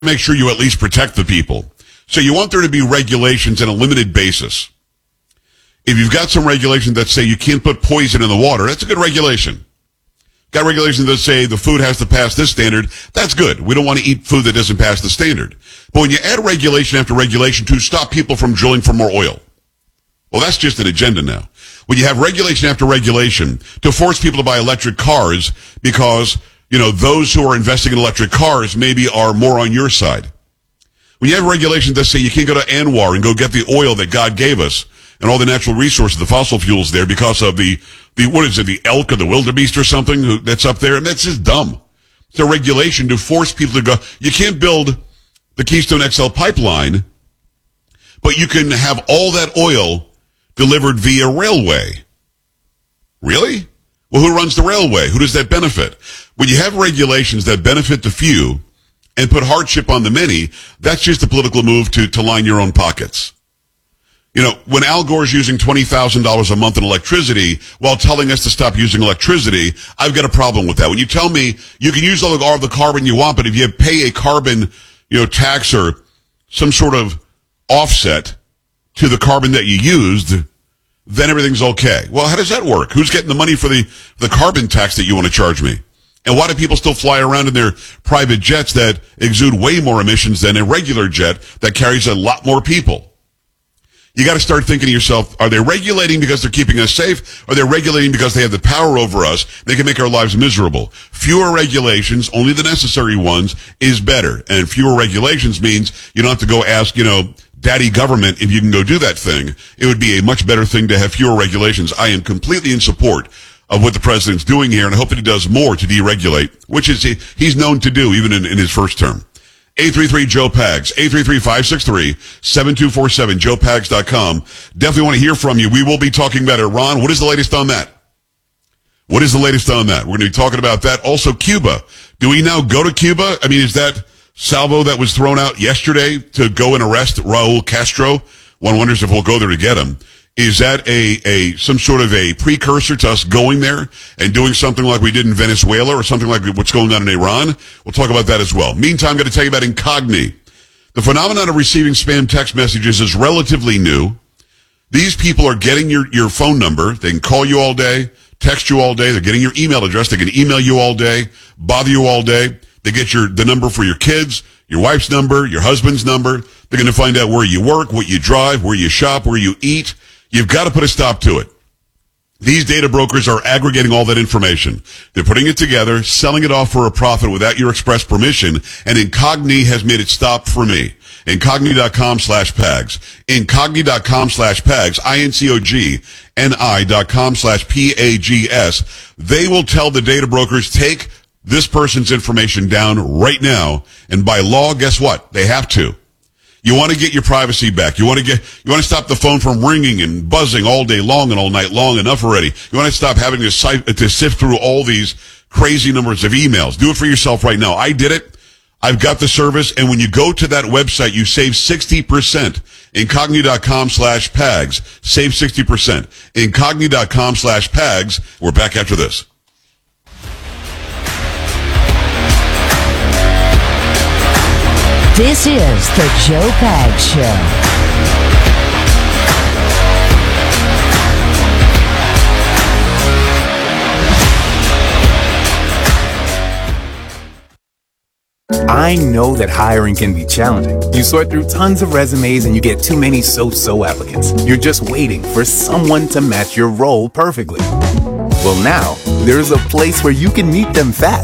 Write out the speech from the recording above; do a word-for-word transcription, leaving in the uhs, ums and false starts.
make sure you at least protect the people. So you want there to be regulations on a limited basis. If you've got some regulations that say you can't put poison in the water, that's a good regulation. Got regulations that say the food has to pass this standard, that's good. We don't want to eat food that doesn't pass the standard. But when you add regulation after regulation to stop people from drilling for more oil, well, that's just an agenda now. When you have regulation after regulation to force people to buy electric cars because, you know, those who are investing in electric cars maybe are more on your side. When you have regulations that say you can't go to Anwar and go get the oil that God gave us and all the natural resources, the fossil fuels there because of the, the what is it, the elk or the wildebeest or something who, that's up there, and that's just dumb. It's a regulation to force people to go. You can't build the Keystone X L pipeline, but you can have all that oil delivered via railway. Really? Well, who runs the railway? Who does that benefit? When you have regulations that benefit the few and put hardship on the many, that's just a political move to, to line your own pockets. You know, when Al Gore's using twenty thousand dollars a month in electricity while telling us to stop using electricity, I've got a problem with that. When you tell me you can use all the, all the carbon you want, but if you pay a carbon, you know, tax or some sort of offset to the carbon that you used, then everything's okay. Well, how does that work? Who's getting the money for the, the carbon tax that you want to charge me? And why do people still fly around in their private jets that exude way more emissions than a regular jet that carries a lot more people? You got to start thinking to yourself, are they regulating because they're keeping us safe? Or are they regulating because they have the power over us? They can make our lives miserable. Fewer regulations, only the necessary ones, is better. And fewer regulations means you don't have to go ask, you know, daddy government if you can go do that thing. It would be a much better thing to have fewer regulations. I am completely in support of what the president's doing here, and I hope that he does more to deregulate, which is he, he's known to do even in, in his first term. eight three three Joe Pags, eight three three, five six three, seven two four seven, joe pags dot com. Definitely want to hear from you. We will be talking about Iran. What is the latest on that? What is the latest on that? We're going to be talking about that. Also, Cuba. Do we now go to Cuba? I mean, is that salvo that was thrown out yesterday to go and arrest Raul Castro? One wonders if we'll go there to get him. Is that a, a, some sort of a precursor to us going there and doing something like we did in Venezuela or something like what's going on in Iran? We'll talk about that as well. Meantime, I'm going to tell you about Incogni. The phenomenon of receiving spam text messages is relatively new. These people are getting your, your phone number. They can call you all day, text you all day. They're getting your email address. They can email you all day, bother you all day. They get your, the number for your kids, your wife's number, your husband's number. They're going to find out where you work, what you drive, where you shop, where you eat. You've got to put a stop to it. These data brokers are aggregating all that information. They're putting it together, selling it off for a profit without your express permission, and Incogni has made it stop for me. Incogni.com slash Pags. Incogni.com slash Pags. I-N-C-O-G-N-I dot com slash P-A-G-S. They will tell the data brokers, take this person's information down right now, and by law, guess what? They have to. You want to get your privacy back. You want to get, you want to stop the phone from ringing and buzzing all day long and all night long. Enough already. You want to stop having to, to sift through all these crazy numbers of emails. Do it for yourself right now. I did it. I've got the service. And when you go to that website, you save sixty percent. Incogni.com slash Pags. Save sixty percent. Incogni.com slash Pags. We're back after this. This is the Joe Pags Show. I know that hiring can be challenging. You sort through tons of resumes and you get too many so-so applicants. You're just waiting for someone to match your role perfectly. Well, now, there's a place where you can meet them fast.